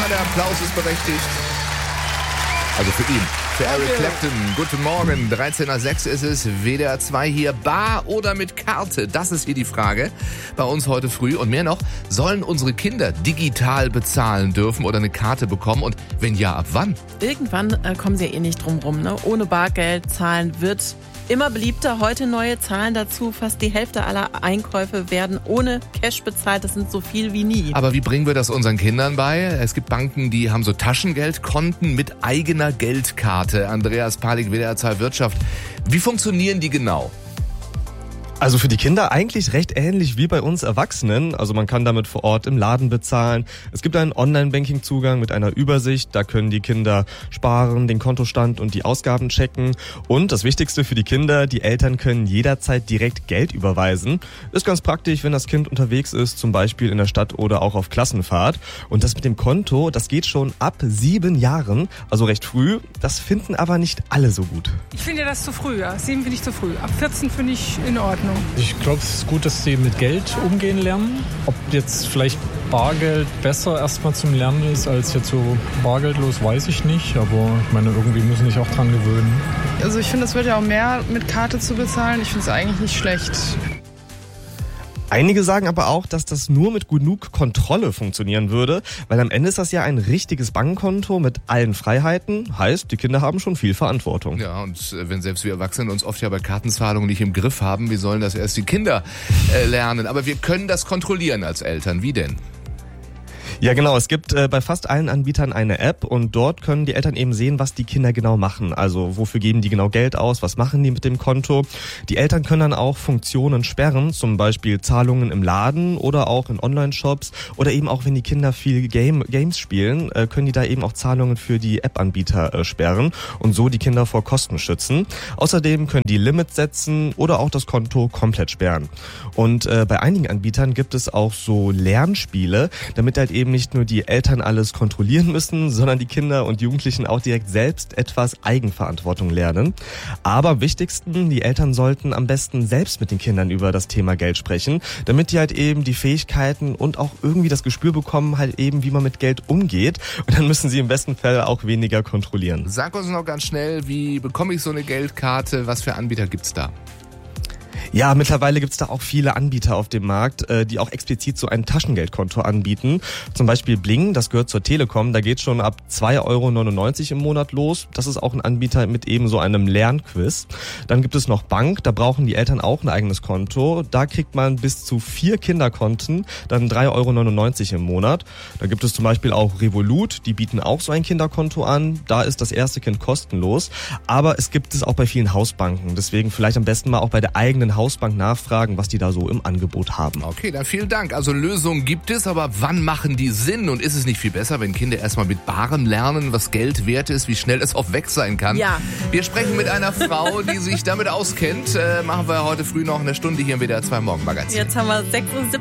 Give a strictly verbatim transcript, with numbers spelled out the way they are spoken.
der Applaus ist berechtigt. Also für ihn, für Eric Clapton. Guten Morgen, dreizehn Uhr sechs ist es, W D R zwei hier. Bar oder mit Karte? Das ist hier die Frage bei uns heute früh. Und mehr noch, sollen unsere Kinder digital bezahlen dürfen oder eine Karte bekommen? Und wenn ja, ab wann? Irgendwann äh, kommen sie ja eh nicht drum rum. Ne? Ohne Bargeld zahlen wird immer beliebter. Heute neue Zahlen dazu. Fast die Hälfte aller Einkäufe werden ohne Cash bezahlt. Das sind so viel wie nie. Aber wie bringen wir das unseren Kindern bei? Es gibt Banken, die haben so Taschengeldkonten mit eigener Geldkarte. Andreas Palik, W D R zwei Wirtschaft. Wie funktionieren die genau? Also für die Kinder eigentlich recht ähnlich wie bei uns Erwachsenen. Also man kann damit vor Ort im Laden bezahlen. Es gibt einen Online-Banking-Zugang mit einer Übersicht. Da können die Kinder sparen, den Kontostand und die Ausgaben checken. Und das Wichtigste für die Kinder, die Eltern können jederzeit direkt Geld überweisen. Ist ganz praktisch, wenn das Kind unterwegs ist, zum Beispiel in der Stadt oder auch auf Klassenfahrt. Und das mit dem Konto, das geht schon ab sieben Jahren, also recht früh. Das finden aber nicht alle so gut. Ich finde das zu früh, ja. Sieben finde ich zu früh. Ab vierzehn finde ich in Ordnung. Ich glaube, es ist gut, dass sie mit Geld umgehen lernen. Ob jetzt vielleicht Bargeld besser erstmal zum Lernen ist als jetzt so bargeldlos, weiß ich nicht. Aber ich meine, irgendwie müssen sich auch dran gewöhnen. Also ich finde, es wird ja auch mehr mit Karte zu bezahlen. Ich finde es eigentlich nicht schlecht. Einige sagen aber auch, dass das nur mit genug Kontrolle funktionieren würde, weil am Ende ist das ja ein richtiges Bankkonto mit allen Freiheiten. Heißt, die Kinder haben schon viel Verantwortung. Ja, und wenn selbst wir Erwachsenen uns oft ja bei Kartenzahlungen nicht im Griff haben, wie sollen das erst die Kinder äh, lernen? Aber wir können das kontrollieren als Eltern. Wie denn? Ja genau, es gibt äh, bei fast allen Anbietern eine App und dort können die Eltern eben sehen, was die Kinder genau machen. Also wofür geben die genau Geld aus, was machen die mit dem Konto. Die Eltern können dann auch Funktionen sperren, zum Beispiel Zahlungen im Laden oder auch in Online-Shops oder eben auch, wenn die Kinder viel Game, Games spielen, äh, können die da eben auch Zahlungen für die App-Anbieter äh, sperren und so die Kinder vor Kosten schützen. Außerdem können die Limits setzen oder auch das Konto komplett sperren. Und äh, bei einigen Anbietern gibt es auch so Lernspiele, damit halt eben nicht nur die Eltern alles kontrollieren müssen, sondern die Kinder und Jugendlichen auch direkt selbst etwas Eigenverantwortung lernen. Aber am wichtigsten, die Eltern sollten am besten selbst mit den Kindern über das Thema Geld sprechen, damit die halt eben die Fähigkeiten und auch irgendwie das Gespür bekommen, halt eben, wie man mit Geld umgeht. Und dann müssen sie im besten Fall auch weniger kontrollieren. Sag uns noch ganz schnell, wie bekomme ich so eine Geldkarte? Was für Anbieter gibt's da? Ja, mittlerweile gibt's da auch viele Anbieter auf dem Markt, die auch explizit so ein Taschengeldkonto anbieten. Zum Beispiel Bling, das gehört zur Telekom, da geht schon ab zwei Euro neunundneunzig im Monat los. Das ist auch ein Anbieter mit eben so einem Lernquiz. Dann gibt es noch Bank, da brauchen die Eltern auch ein eigenes Konto. Da kriegt man bis zu vier Kinderkonten, dann drei Euro neunundneunzig im Monat. Da gibt es zum Beispiel auch Revolut, die bieten auch so ein Kinderkonto an. Da ist das erste Kind kostenlos. Aber es gibt es auch bei vielen Hausbanken. Deswegen vielleicht am besten mal auch bei der eigenen Hausbank nachfragen, was die da so im Angebot haben. Okay, dann vielen Dank. Also Lösungen gibt es, aber wann machen die Sinn? Und ist es nicht viel besser, wenn Kinder erstmal mit Barem lernen, was Geld wert ist, wie schnell es auch weg sein kann? Ja. Wir sprechen mit einer Frau, die sich damit auskennt. Äh, machen wir heute früh noch eine Stunde hier im W D R zwei Morgenmagazin. Jetzt haben wir sechs Uhr siebzehn.